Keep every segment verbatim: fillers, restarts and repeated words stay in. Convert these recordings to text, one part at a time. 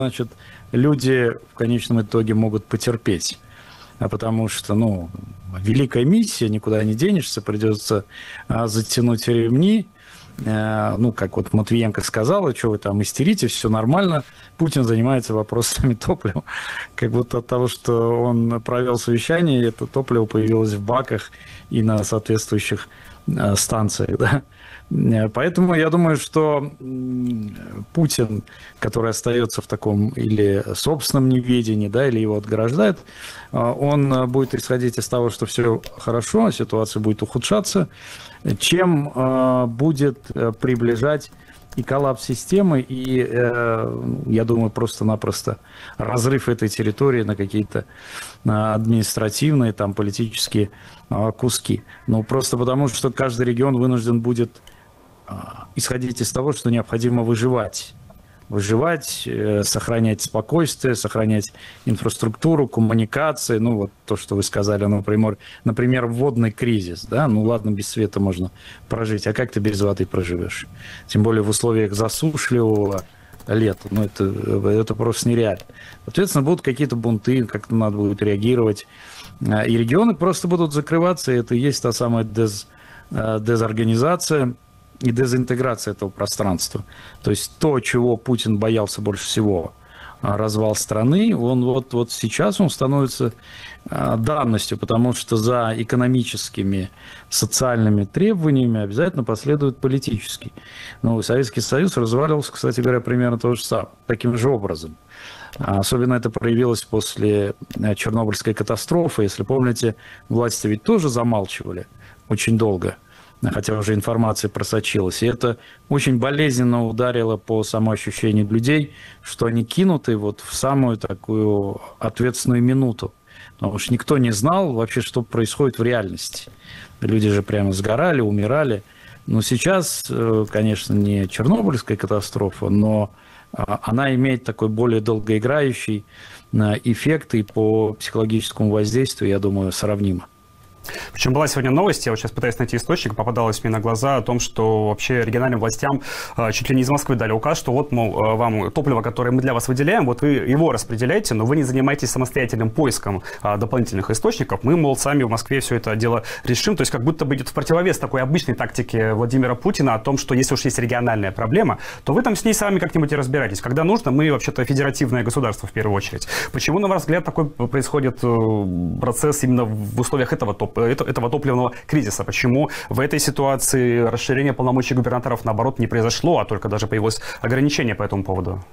значит, люди в конечном итоге могут потерпеть. А потому что, ну, великая миссия, никуда не денешься, придется а, затянуть ремни. А, ну, как вот Матвиенко сказала, что вы там истерите, все нормально. Путин занимается вопросами топлива. Как будто от того, что он провел совещание, это топливо появилось в баках и на соответствующих а, станциях, да. Поэтому я думаю, что Путин, который остается в таком или собственном неведении, да, или его отграждает, он будет исходить из того, что все хорошо, ситуация будет ухудшаться, чем будет приближать и коллапс системы, и, я думаю, просто-напросто разрыв этой территории на какие-то административные, там, политические куски. Ну, просто потому, что каждый регион вынужден будет исходить из того, что необходимо выживать. Выживать, сохранять спокойствие, сохранять инфраструктуру, коммуникации. Ну, вот то, что вы сказали, например, например, водный кризис. Да? Ну, ладно, без света можно прожить, а как ты без воды проживешь? Тем более в условиях засушливого лета. Ну, это, это просто нереально. Соответственно, будут какие-то бунты, как-то надо будет реагировать. И регионы просто будут закрываться, и это и есть та самая дез, дезорганизация и дезинтеграция этого пространства. То есть то, чего Путин боялся больше всего, развал страны, он вот, вот сейчас он становится данностью, потому что за экономическими, социальными требованиями обязательно последует политический. Но Советский Союз разваливался, кстати говоря, примерно то же самое, таким же образом. Особенно это проявилось после Чернобыльской катастрофы. Если помните, власти ведь тоже замалчивали очень долго, хотя уже информация просочилась. И это очень болезненно ударило по самоощущению людей, что они кинуты вот в самую такую ответственную минуту. Потому что никто не знал вообще, что происходит в реальности. Люди же прямо сгорали, умирали. Но сейчас, конечно, не Чернобыльская катастрофа, но она имеет такой более долгоиграющий эффект, и по психологическому воздействию, я думаю, сравнимо. Причем была сегодня новость, я вот сейчас пытаюсь найти источник, попадалось мне на глаза о том, что вообще региональным властям чуть ли не из Москвы дали указ, что вот, мол, вам топливо, которое мы для вас выделяем, вот вы его распределяете, но вы не занимаетесь самостоятельным поиском дополнительных источников, мы, мол, сами в Москве все это дело решим. То есть как будто бы идет в противовес такой обычной тактике Владимира Путина о том, что если уж есть региональная проблема, то вы там с ней сами как-нибудь и разбирайтесь. Когда нужно, мы вообще-то федеративное государство в первую очередь. Почему, на ваш взгляд, такой происходит процесс именно в условиях этого топлива? этого топливного кризиса? Почему в этой ситуации расширение полномочий губернаторов, наоборот, не произошло, а только даже появилось ограничение по этому поводу?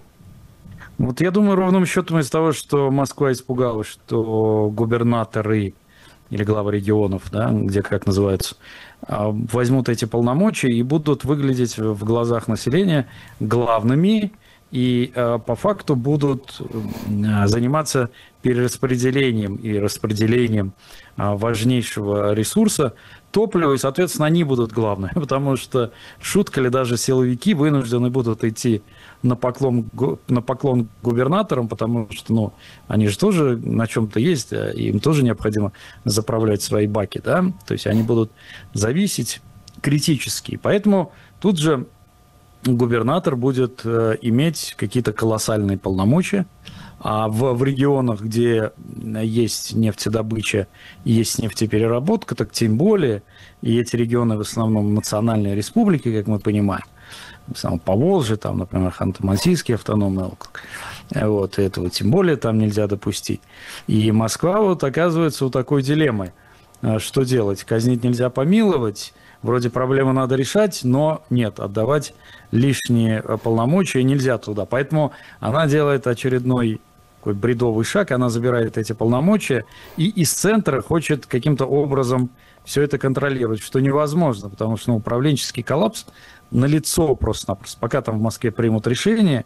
Вот я думаю, ровным счетом из того, что Москва испугалась, что губернаторы или главы регионов, да, где как называются, возьмут эти полномочия и будут выглядеть в глазах населения главными, и э, по факту будут э, заниматься перераспределением и распределением э, важнейшего ресурса топлива, и, соответственно, они будут главными, потому что, шутка ли, даже силовики вынуждены будут идти на поклон, на поклон губернаторам, потому что, ну, они же тоже на чем-то есть, им тоже необходимо заправлять свои баки, да, то есть они будут зависеть критически, поэтому тут же губернатор будет э, иметь какие-то колоссальные полномочия, а в, в регионах, где есть нефтедобыча и есть нефтепереработка, так тем более, и эти регионы в основном национальные республики, как мы понимаем, в основном Поволжье, там, например, Ханты-Мансийский автономный округ, вот, и этого тем более там нельзя допустить. И Москва вот оказывается у такой дилеммы. Что делать? Казнить нельзя помиловать, вроде проблему надо решать, но нет, отдавать лишние полномочия нельзя туда. Поэтому она делает очередной такой бредовый шаг, она забирает эти полномочия и из центра хочет каким-то образом все это контролировать, что невозможно, потому что, ну, управленческий коллапс налицо просто-напросто. Пока там в Москве примут решение,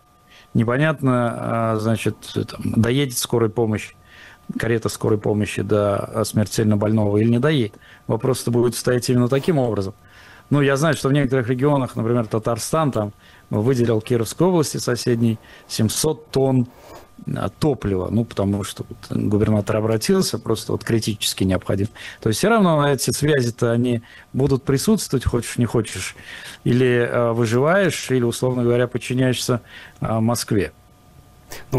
непонятно, значит, там, доедет скорая помощь, карета скорой помощи до смертельно больного или не доедет. Вопрос-то будет стоять именно таким образом. Ну, я знаю, что в некоторых регионах, например, Татарстан, там выделил Кировской области соседней семьсот тонн топлива, ну, потому что вот губернатор обратился, просто вот критически необходим. То есть все равно эти связи-то, они будут присутствовать, хочешь не хочешь, или э, выживаешь, или, условно говоря, подчиняешься э, Москве. Ну,